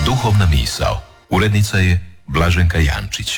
Duhovna misao. Urednica je Blaženka Jančić.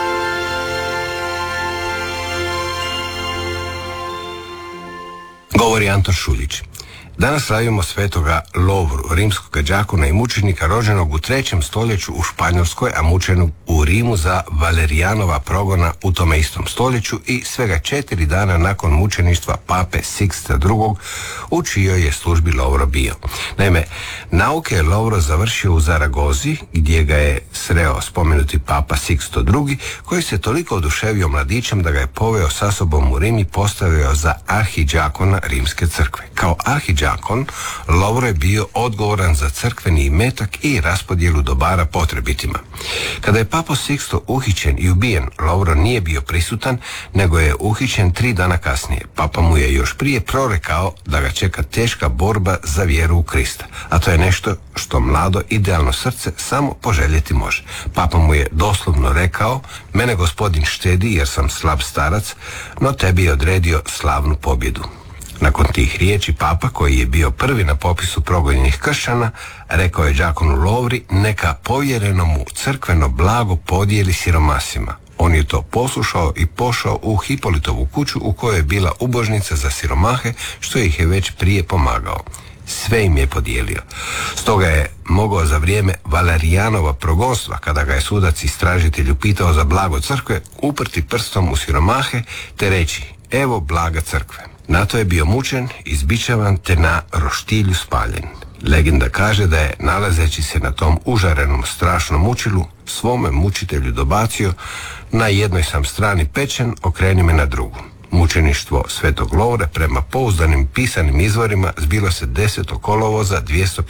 Govori Anton Šuljić. Danas slavimo svetoga Lovru, rimskog đakona i mučenika rođenog u 3. stoljeću u Španjolskoj, a mučenog u Rimu za Valerijanova progona u tome istom stoljeću i svega 4 dana nakon mučeništva pape Siksta II. U čijoj je službi Lovro bio. Naime, nauke je Lovro završio u Zaragozi, gdje ga je sreo spomenuti papa Siksto II, koji se toliko oduševio mladićem da ga je poveo sa sobom u Rim i postavio za arhidžakona Rimske crkve. Kao arhidžakon Lovro je bio odgovoran za crkveni imetak i raspodjelu dobara potrebitima. Kada je papa Siksto uhićen i ubijen, Lovro nije bio prisutan, nego je uhićen 3 dana kasnije. Papa mu je još prije prorekao da ga čeka teška borba za vjeru u Krista, a to je nešto što mlado idealno srce samo poželjeti može. Papa mu je doslovno rekao: mene gospodin štedi jer sam slab starac, no tebi je odredio slavnu pobjedu. Nakon tih riječi papa, koji je bio prvi na popisu progonjenih kršćana, rekao je đakonu Lovri neka povjereno mu crkveno blago podijeli siromasima. On je to poslušao i pošao u Hipolitovu kuću u kojoj je bila ubožnica za siromahe, što ih je već prije pomagao. Sve im je podijelio. Stoga je mogao za vrijeme Valerijanova progonstva, kada ga je sudac istražitelj upitao za blago crkve, uprti prstom u siromahe te reći: evo blaga crkve. Na to je bio mučen, izbičavan te na roštilju spaljen. Legenda kaže da je, nalazeći se na tom užarenom strašnom mučilu, svome mučitelju dobacio: na jednoj sam strani pečen, okreni me na drugu. Mučeništvo svetog Lovre prema pouzdanim pisanim izvorima zbilo se 10. kolovoza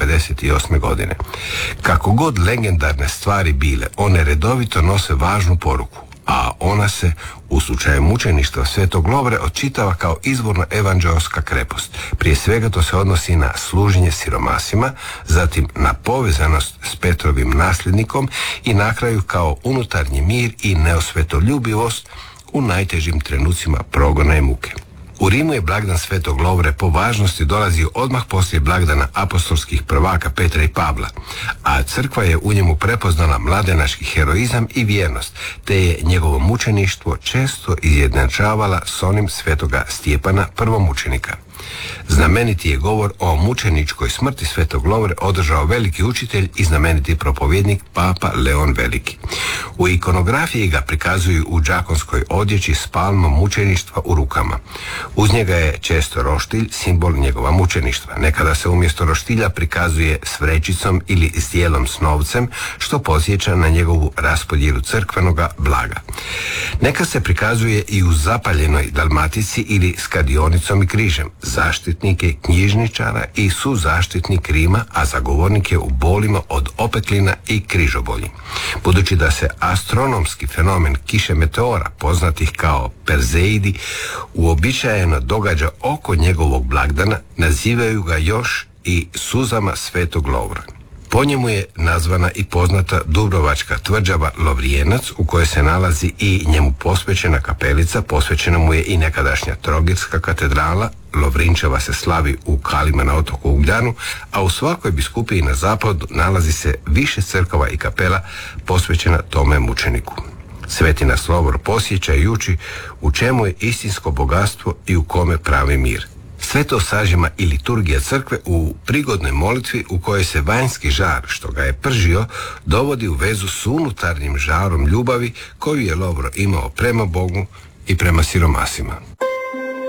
258. godine. Kako god legendarne stvari bile, one redovito nose važnu poruku, a ona se u slučaju mučeništva svetog Lovre odčitava kao izvorno evanđeoska krepost. Prije svega to se odnosi na služenje siromasima, zatim na povezanost s Petrovim nasljednikom i na kraju kao unutarnji mir i neosvetoljubivost u najtežim trenucima progona i muke. U Rimu je blagdan svetog Lovre po važnosti dolazio odmah poslije blagdana apostolskih prvaka Petra i Pavla, a crkva je u njemu prepoznala mladenački heroizam i vjernost, te je njegovo mučeništvo često izjednačavala s onim svetoga Stjepana, prvomučenika. Znameniti je govor o mučeničkoj smrti svetog Lovre održao veliki učitelj i znameniti propovjednik papa Leon Veliki. U ikonografiji ga prikazuju u đakonskoj odjeći s palmom mučeništva u rukama. Uz njega je često roštilj, simbol njegova mučeništva. Nekada se umjesto roštilja prikazuje s vrećicom ili zdjelom s novcem, što podsjeća na njegovu raspodjelu crkvenoga blaga. Neka se prikazuje i u zapaljenoj dalmatici ili s kadionicom i križem, zaštitnike knjižničara i suzaštitnik Rima, a zagovornike u bolima od opeklina i križobolji. Budući da se astronomski fenomen kiše meteora, poznatih kao Perzeidi, uobičajeno događa oko njegovog blagdana, nazivaju ga još i suzama svetog Lovra. Po njemu je nazvana i poznata dubrovačka tvrđava Lovrijenac, u kojoj se nalazi i njemu posvećena kapelica. Posvećena mu je i nekadašnja Trogirska katedrala. Lovrinčeva se slavi u Kalima na otoku Ugljanu, a u svakoj biskupiji na zapadu nalazi se više crkava i kapela posvećena tome mučeniku. Sveti nas Lovro posjeća i uči u čemu je istinsko bogatstvo i u kome pravi mir. Sve to sažima i liturgija crkve u prigodnoj molitvi u kojoj se vanjski žar, što ga je pržio, dovodi u vezu s unutarnjim žarom ljubavi koju je Lovro imao prema Bogu i prema siromasima.